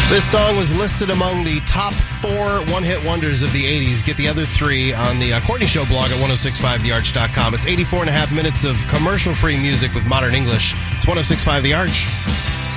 This song was listed among the top 4 one-hit wonders of the 80s. Get the other 3 on the Courtney Show blog at 1065thearch.com. It's 84 and a half minutes of commercial-free music with modern English. It's 1065 The Arch.